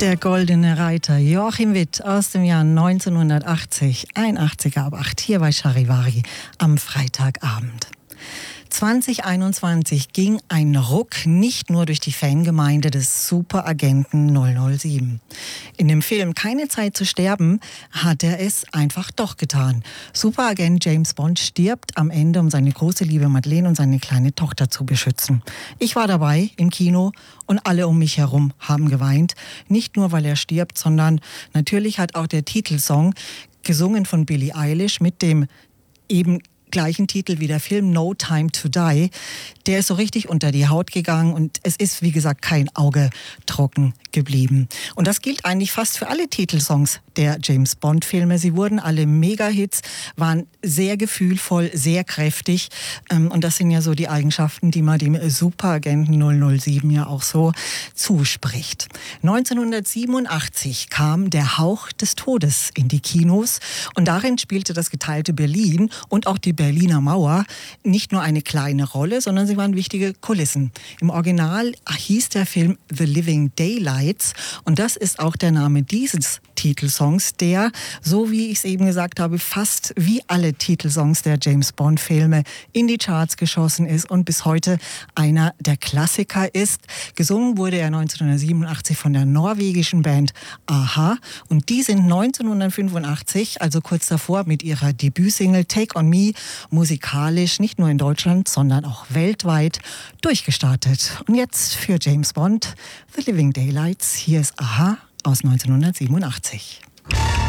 Der Goldene Reiter, Joachim Witt aus dem Jahr 1980, ein 80er ab 8, hier bei Charivari am Freitagabend. 2021 ging ein Ruck nicht nur durch die Fangemeinde des Superagenten 007. In dem Film Keine Zeit zu sterben hat er es einfach doch getan. Superagent James Bond stirbt am Ende, um seine große Liebe Madeleine und seine kleine Tochter zu beschützen. Ich war dabei im Kino und alle um mich herum haben geweint. Nicht nur, weil er stirbt, sondern natürlich hat auch der Titelsong, gesungen von Billie Eilish mit dem eben gleichen Titel wie der Film No Time to Die, der ist so richtig unter die Haut gegangen und es ist, wie gesagt, kein Auge trocken geblieben. Und das gilt eigentlich fast für alle Titelsongs der James-Bond-Filme. Sie wurden alle Mega-Hits, waren sehr gefühlvoll, sehr kräftig und das sind ja so die Eigenschaften, die man dem Superagenten 007 ja auch so zuspricht. 1987 kam Der Hauch des Todes in die Kinos und darin spielte das geteilte Berlin und auch die Berliner Mauer nicht nur eine kleine Rolle, sondern sie waren wichtige Kulissen. Im Original hieß der Film The Living Daylights und das ist auch der Name dieses Titelsongs, der, so wie ich es eben gesagt habe, fast wie alle Titelsongs der James-Bond-Filme in die Charts geschossen ist und bis heute einer der Klassiker ist. Gesungen wurde er 1987 von der norwegischen Band a-ha und die sind 1985, also kurz davor, mit ihrer Debütsingle Take on Me musikalisch nicht nur in Deutschland, sondern auch weltweit durchgestartet. Und jetzt für James Bond, The Living Daylights, hier ist a-ha aus 1987.